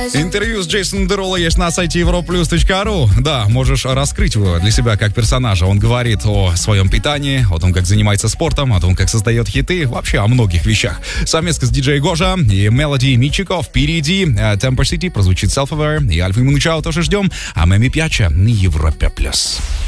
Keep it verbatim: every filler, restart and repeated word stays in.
Интервью с Джейсоном Дероло есть на сайте европлюс точка ру. Да, можешь раскрыть его для себя как персонажа. Он говорит о своем питании, о том, как занимается спортом, о том, как создает хиты, вообще о многих вещах. Совместно с диджей Гожа и Мелоди Мичико впереди. Temper City прозвучит Self-Aware и Альфа и Мунчао тоже ждем. А Мэми Пьяча на Европе Плюс.